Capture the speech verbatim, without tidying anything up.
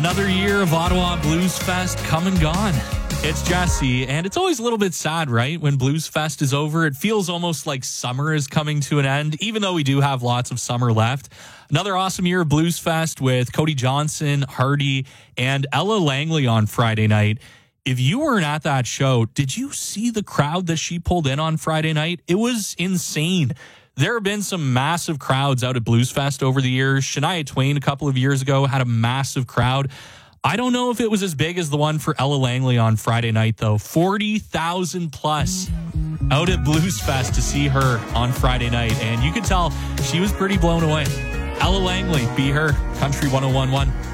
Another year of Ottawa Blues Fest come and gone. It's Jesse, and it's always a little bit sad, right? When Blues Fest is over, it feels almost like summer is coming to an end, even though we do have lots of summer left. Another awesome year of Blues Fest with Cody Johnson, Hardy, and Ella Langley on Friday night. If you weren't at that show, did you see the crowd that she pulled in on Friday night? It was insane. There have been some massive crowds out at Blues Fest over the years. Shania Twain a couple of years ago had a massive crowd. I don't know if it was as big as the one for Ella Langley on Friday night, though. forty thousand plus out at Blues Fest to see her on Friday night. And you could tell she was pretty blown away. Ella Langley, Be Her, Country one oh one point one.